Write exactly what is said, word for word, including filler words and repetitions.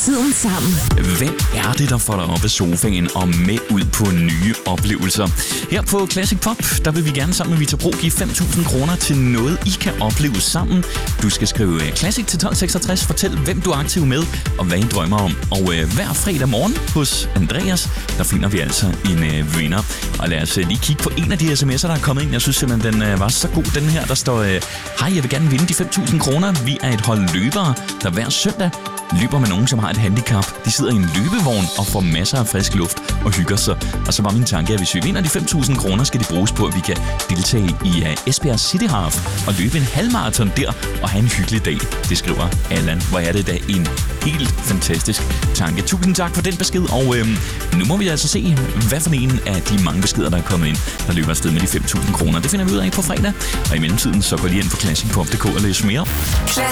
tiden sammen. Hvem er det, der får dig op af sofaen og med ud på nye oplevelser? Her på Classic Pop, der vil vi gerne sammen med Vita Pro give fem tusind kroner til noget, I kan opleve sammen. Du skal skrive Classic til tolv seksogtres, fortæl hvem du er aktiv med og hvad I drømmer om. Og øh, hver fredag morgen hos Andreas, der finder vi altså en øh, vinder. Og lad os øh, lige kigge på en af de sms'er, der er kommet ind. Jeg synes simpelthen, den øh, var så god, den her. Der står, øh, hej, jeg vil gerne vinde de fem tusind kroner. Vi er et hold løbere, der hver søndag løber med nogen, som har et handicap. De sidder i en løbevogn og får masser af frisk luft og hygger sig. Og så var min tanke, at hvis vi vinder de fem tusind kroner, skal de bruges på, at vi kan deltage i uh, Esbjerg City Half og løbe en halvmarathon der og have en hyggelig dag. Det skriver Allan. Hvor er det da en helt fantastisk tanke. Tusind tak for den besked, og øhm, nu må vi altså se, hvad for en af de mange beskeder, der er kommet ind, der løber afsted med de fem tusind kroner. Det finder vi ud af på fredag, og i mellemtiden så går lige ind på classic pop punktum d k og læs mere.